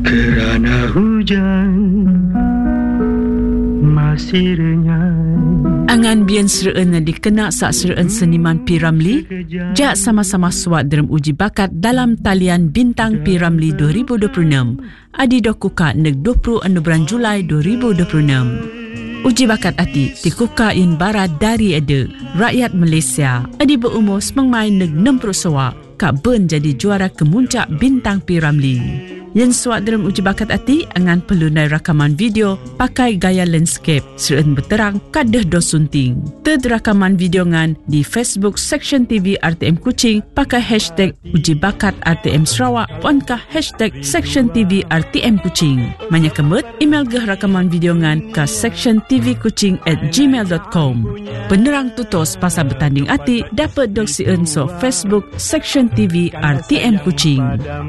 Kerana hujan masih renyai. Angan bian sereen na dikena sak sereen seniman P. Ramlee, jak sama-sama suat dalam uji bakat dalam talian Bintang P. Ramlee 2026. Adi dokuka neg 20 bulan Julai 2026. Uji bakat ati dikuka in barat dari ada rakyat Malaysia. Adi berumur semangmai neg 60 sawak, kak ben jadi juara kemuncak Bintang P. Ramlee. Yang suat dalam uji bakat ati angan pelunai rakaman video pakai gaya landscape serun berterang kadah dos sunting. Ted rakaman video ngan di Facebook Section TV RTM Kuching pakai hashtag uji bakat RTM Sarawak puankah hashtag Section TV RTM Kuching. Manya kembut email geh rakaman video ngan ke sectiontvkuching@gmail.com. Penerang tutos pasal bertanding ati dapat dok sieun so Facebook Section TV RTM Kuching.